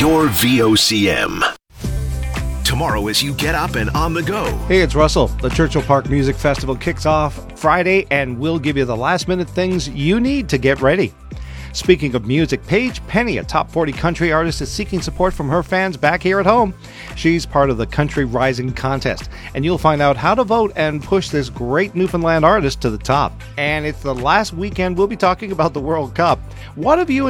your VOCM. Tomorrow as you get up and on the go. Hey, it's Russell. The Churchill Park Music Festival kicks off Friday, and we'll give you the last-minute things you need to get ready. Speaking of music, Paige Penny, a top 40 country artist, is seeking support from her fans back here at home. She's part of the Country Rising contest, and you'll find out how to vote and push this great Newfoundland artist to the top. And it's the last weekend we'll be talking about the World Cup. What have you